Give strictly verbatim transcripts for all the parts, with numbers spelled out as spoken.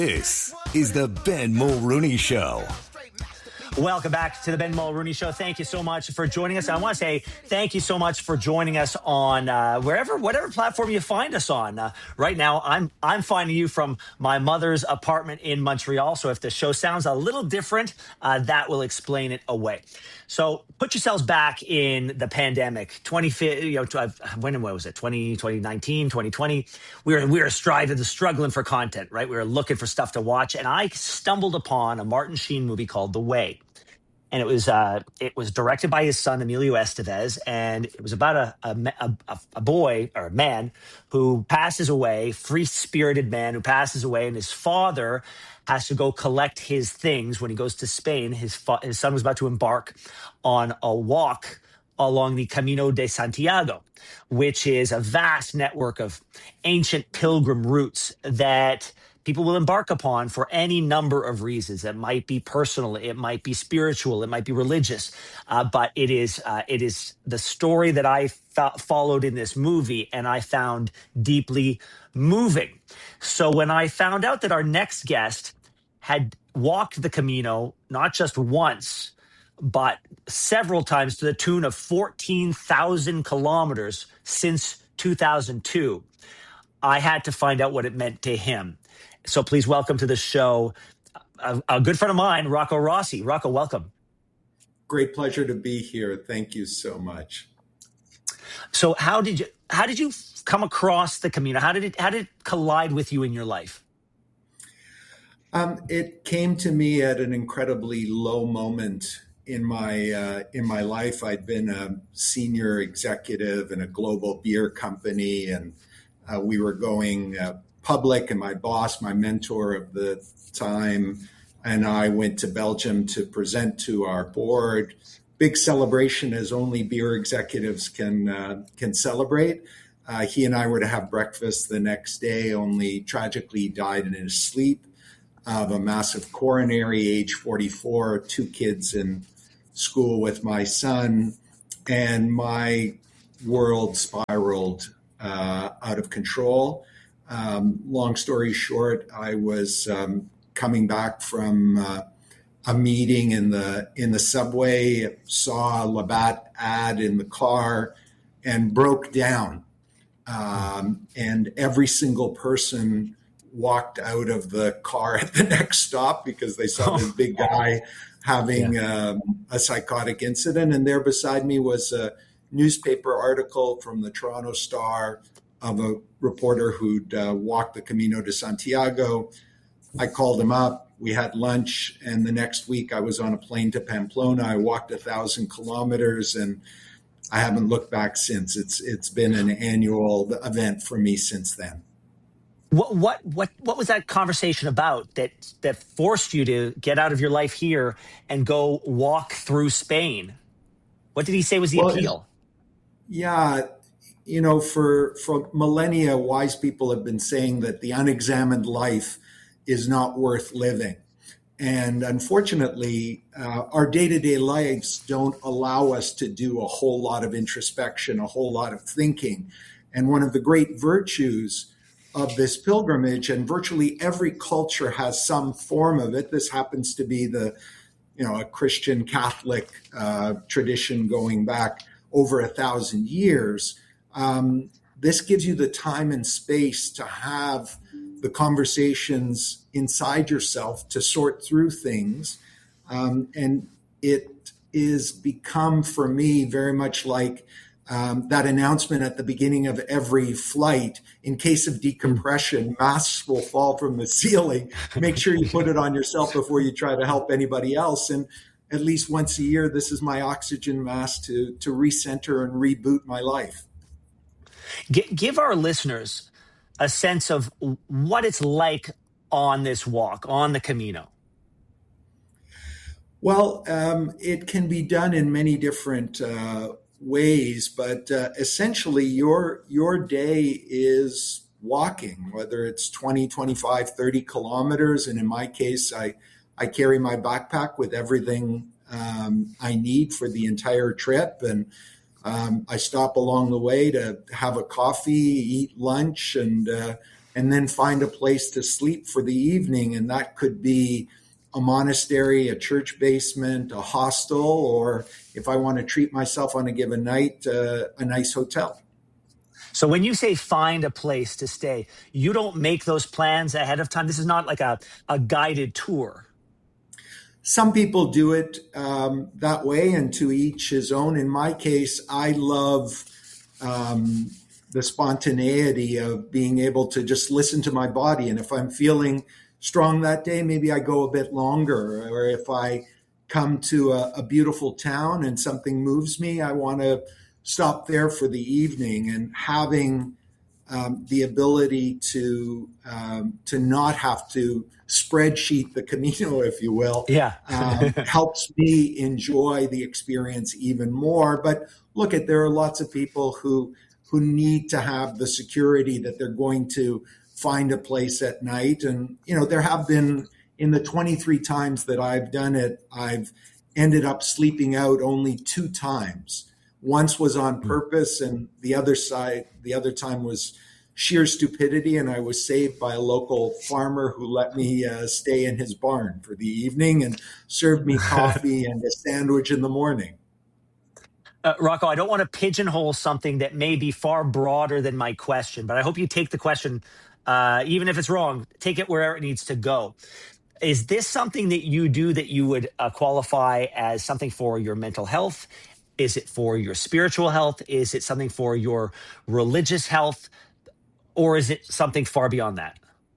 This is the Ben Mulrooney Show. Welcome back to the Ben Mulrooney Show. Thank you so much for joining us. I want to say thank you so much for joining us on uh, wherever, whatever platform you find us on. Uh, right now, I'm I'm finding you from my mother's apartment in Montreal. So if the show sounds a little different, uh, that will explain it away. So put yourselves back in the pandemic, twenty, you know, when was it? twenty, twenty nineteen, twenty twenty. We were we were striving, struggling for content, right? We were looking for stuff to watch, and I stumbled upon a Martin Sheen movie called The Way. And it was uh, it was directed by his son, Emilio Estevez, and it was about a a, a a boy or a man who passes away, free-spirited man who passes away, and his father has to go collect his things when he goes to Spain. His fa- his son was about to embark on a walk along the Camino de Santiago, which is a vast network of ancient pilgrim routes that people will embark upon for any number of reasons. It might be personal, it might be spiritual, it might be religious, uh, but it is uh, it is the story that I fo- followed in this movie, and I found deeply moving. So when I found out that our next guest had walked the Camino not just once, but several times to the tune of fourteen thousand kilometers since two thousand two, I had to find out what it meant to him. So please welcome to the show a, a good friend of mine, Rocco Rossi. Rocco, welcome. Great pleasure to be here. Thank you so much. So how did you how did you come across the Camino? How did it how did it collide with you in your life? Um, it came to me at an incredibly low moment in my uh, in my life. I'd been a senior executive in a global beer company, and uh, we were going uh, public, and my boss, my mentor of the time, and I went to Belgium to present to our board. Big celebration, as only beer executives can uh, can celebrate. Uh, he and I were to have breakfast the next day, only tragically died in his sleep of a massive coronary, age forty-four, two kids in school with my son, and my world spiraled uh, out of control. Um, long story short, I was um, coming back from uh, a meeting in the in the subway, saw a Labatt ad in the car, and broke down. Um, and every single person walked out of the car at the next stop because they saw this big guy having yeah. um, a psychotic incident. And there beside me was a newspaper article from the Toronto Star of a reporter who'd uh, walked the Camino de Santiago. I called him up. We had lunch. And the next week I was on a plane to Pamplona. I walked a thousand kilometers, and I haven't looked back since. It's It's been an annual event for me since then. What what what what was that conversation about that that forced you to get out of your life here and go walk through Spain? What did he say was the well, appeal? Yeah, you know, for for millennia, wise people have been saying that the unexamined life is not worth living. And unfortunately, uh, our day-to-day lives don't allow us to do a whole lot of introspection, a whole lot of thinking. And one of the great virtues of this pilgrimage, and virtually every culture has some form of it. This happens to be the, you know, a Christian Catholic uh, tradition going back over a thousand years. Um, this gives you the time and space to have the conversations inside yourself, to sort through things. Um, and it is become for me very much like Um, that announcement at the beginning of every flight: in case of decompression, masks will fall from the ceiling. Make sure you put it on yourself before you try to help anybody else. And at least once a year, this is my oxygen mask to, to recenter and reboot my life. G- give our listeners a sense of what it's like on this walk, on the Camino. Well, um, it can be done in many different uh, ways, but uh, essentially your your day is walking, whether it's twenty, twenty-five, thirty kilometers. And in my case, I, I carry my backpack with everything um, I need for the entire trip. And um, I stop along the way to have a coffee, eat lunch, and uh, and then find a place to sleep for the evening. And that could be a monastery, a church basement, a hostel, or if I want to treat myself on a given night, uh, a nice hotel. So when you say find a place to stay, you don't make those plans ahead of time. This is not like a, a guided tour. Some people do it um, that way, and to each his own. In my case, I love um, the spontaneity of being able to just listen to my body. And if I'm feeling strong that day, maybe I go a bit longer. Or if I come to a, a beautiful town and something moves me, I want to stop there for the evening. And having um, the ability to um, to not have to spreadsheet the Camino, if you will, yeah, um, helps me enjoy the experience even more. But look, at there are lots of people who who need to have the security that they're going to find a place at night. And you know, there have been, in the twenty-three times that I've done it, I've ended up sleeping out only two times. Once was on purpose, and the other side, the other time was sheer stupidity, and I was saved by a local farmer who let me uh, stay in his barn for the evening and served me coffee and a sandwich in the morning. Uh, Rocco, I don't want to pigeonhole something that may be far broader than my question, but I hope you take the question, uh, even if it's wrong, take it wherever it needs to go. Is this something that you do that you would uh, qualify as something for your mental health? Is it for your spiritual health? Is it something for your religious health? Or is it something far beyond that?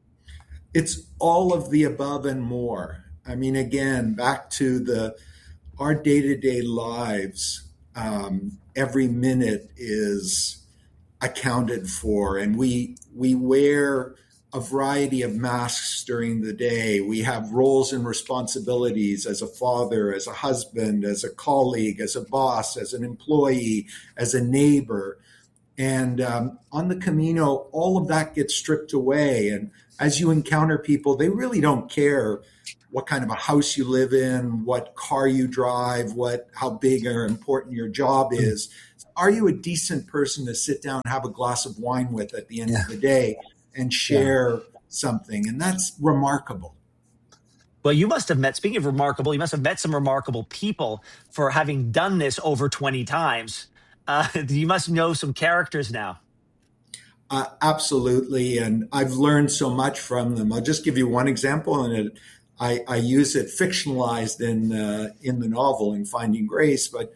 It's all of the above and more. I mean, again, back to the our day-to-day lives, um, every minute is accounted for, and we we wear a variety of masks during the day. We have roles and responsibilities as a father, as a husband, as a colleague, as a boss, as an employee, as a neighbor. And um, on the Camino, all of that gets stripped away. And as you encounter people, they really don't care what kind of a house you live in, what car you drive, what how big or important your job is. Are you a decent person to sit down and have a glass of wine with at the end yeah. of the day and share yeah. something? And that's remarkable. Well, you must have met, speaking of remarkable, you must have met some remarkable people for having done this over twenty times. Uh, you must know some characters now. Uh, absolutely. And I've learned so much from them. I'll just give you one example, and it, I, I use it fictionalized in uh, in the novel, in Finding Grace. But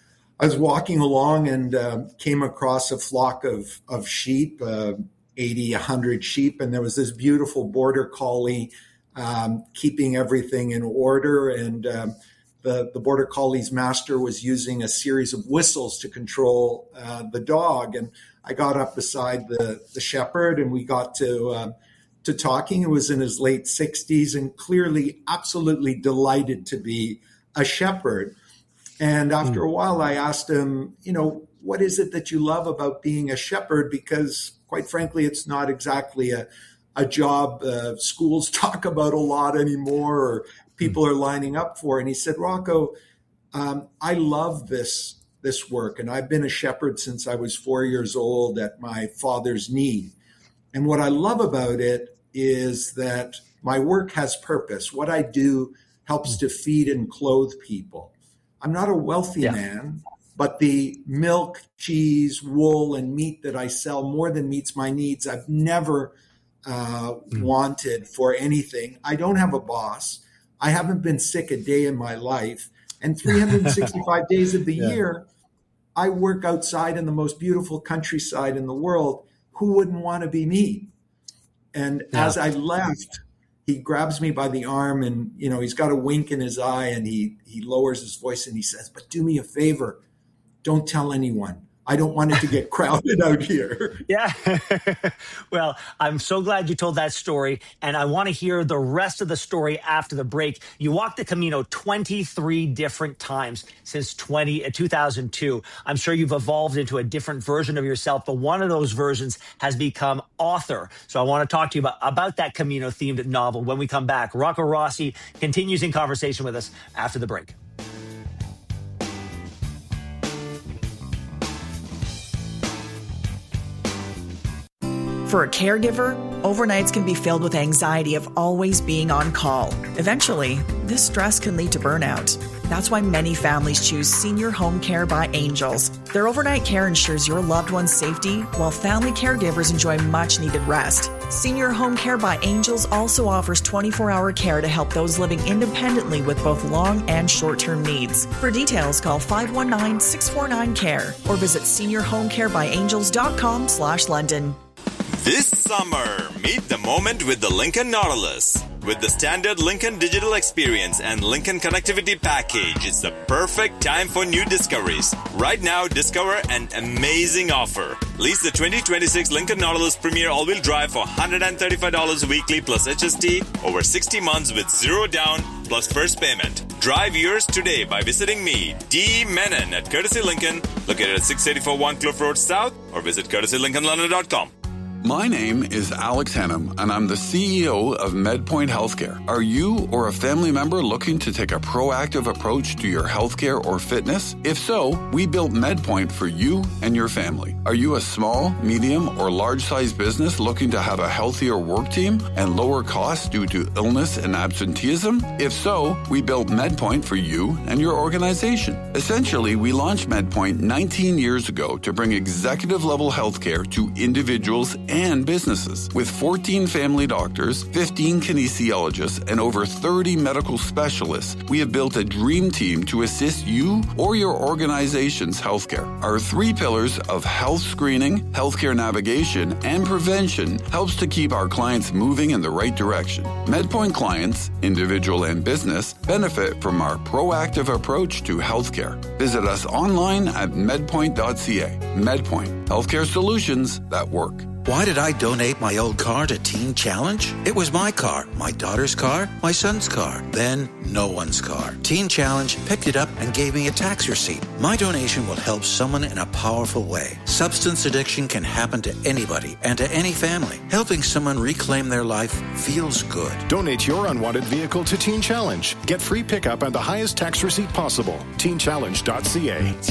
I was walking along and uh, came across a flock of, of sheep, uh, eighty, one hundred sheep. And there was this beautiful border collie um, keeping everything in order. And um, The, the border collie's master was using a series of whistles to control uh, the dog. And I got up beside the, the shepherd, and we got to uh, to talking. He was in his late sixties and clearly absolutely delighted to be a shepherd. And after a while, I asked him, you know, what is it that you love about being a shepherd? Because quite frankly, it's not exactly a, a job uh, schools talk about a lot anymore, or people are lining up for. And he said, Rocco, um, I love this this work. And I've been a shepherd since I was four years old at my father's knee. And what I love about it is that my work has purpose. What I do helps to feed and clothe people. I'm not a wealthy yeah. man, but the milk, cheese, wool, and meat that I sell more than meets my needs. I've never uh, mm. wanted for anything. I don't have a boss. I haven't been sick a day in my life. And three hundred sixty-five days of the yeah. year, I work outside in the most beautiful countryside in the world. Who wouldn't want to be me? And yeah. as I left, he grabs me by the arm, and, you know, he's got a wink in his eye, and he, he lowers his voice and he says, but do me a favor. Don't tell anyone. I don't want it to get crowded out here. Yeah. Well, I'm so glad you told that story, and I want to hear the rest of the story after the break. You walked the Camino twenty-three different times since two thousand two. I'm sure you've evolved into a different version of yourself, but one of those versions has become author. So I want to talk to you about, about that Camino-themed novel when we come back. Rocco Rossi continues in conversation with us after the break. For a caregiver, overnights can be filled with anxiety of always being on call. Eventually, this stress can lead to burnout. That's why many families choose Senior Home Care by Angels. Their overnight care ensures your loved one's safety, while family caregivers enjoy much-needed rest. Senior Home Care by Angels also offers twenty-four hour care to help those living independently with both long and short-term needs. For details, call five one nine, six four nine, C A R E or visit senior home care by angels dot com slash London. This summer, meet the moment with the Lincoln Nautilus. With the standard Lincoln Digital Experience and Lincoln Connectivity Package, it's the perfect time for new discoveries. Right now, discover an amazing offer. Lease the twenty twenty-six Lincoln Nautilus Premier All-Wheel Drive for one hundred thirty-five dollars weekly plus H S T over sixty months with zero down plus first payment. Drive yours today by visiting me, D. Menon, at Courtesy Lincoln, located at six eighty-four One Cliff Road South, or visit courtesy lincoln london dot com. My name is Alex Hennum, and I'm the C E O of MedPoint Healthcare. Are you or a family member looking to take a proactive approach to your healthcare or fitness? If so, we built MedPoint for you and your family. Are you a small, medium, or large-sized business looking to have a healthier work team and lower costs due to illness and absenteeism? If so, we built MedPoint for you and your organization. Essentially, we launched MedPoint nineteen years ago to bring executive-level healthcare to individuals and businesses. With fourteen family doctors, fifteen kinesiologists, and over thirty medical specialists, we have built a dream team to assist you or your organization's healthcare. Our three pillars of health screening, healthcare navigation, and prevention helps to keep our clients moving in the right direction. MedPoint clients, individual and business, benefit from our proactive approach to healthcare. Visit us online at medpoint dot c a. MedPoint, healthcare solutions that work. Why did I donate my old car to Teen Challenge? It was my car, my daughter's car, my son's car, then no one's car. Teen Challenge picked it up and gave me a tax receipt. My donation will help someone in a powerful way. Substance addiction can happen to anybody and to any family. Helping someone reclaim their life feels good. Donate your unwanted vehicle to Teen Challenge. Get free pickup and the highest tax receipt possible. teen challenge dot c a.